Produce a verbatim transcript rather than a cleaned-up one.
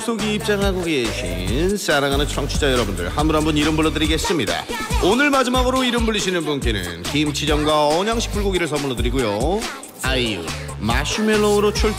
속속이 입장하고 계신 사랑하는 청취자 여러분들 한 분 한 분 이름 불러드리겠습니다. 오늘 마지막으로 이름 불리시는 분께는 김치전과 언양식 불고기를 선물로 드리고요. 아이유 마시멜로우로 출